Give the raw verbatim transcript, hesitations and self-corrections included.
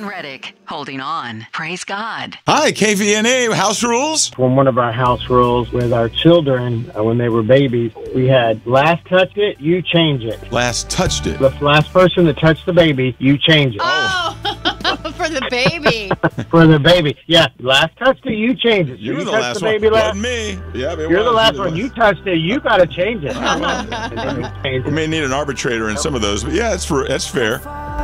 John Reddick, holding on. Praise God. Hi, K V N A House Rules. From one of our house rules with our children, uh, when they were babies, we had last touch it, you change it. Last touched it. The last person to touch the baby, you change it. Oh, for the baby. For the baby. Yeah, last touched it, you change it. So You were you the touched last the one. baby last. Wasn't me. Yeah, it You're was. the last You're one. You touched it, you got to change it. We may need an arbitrator in some of those, but yeah, it's for, that's fair.